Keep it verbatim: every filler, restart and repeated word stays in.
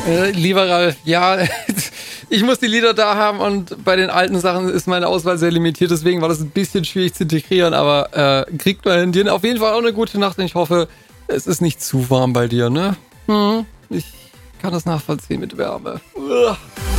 Äh, lieber Ralf, ja, ich muss die Lieder da haben und bei den alten Sachen ist meine Auswahl sehr limitiert, deswegen war das ein bisschen schwierig zu integrieren, aber äh, kriegt man hin. Dir auf jeden Fall auch eine gute Nacht und ich hoffe, es ist nicht zu warm bei dir, ne? Hm, ich kann das nachvollziehen mit Wärme. Uah.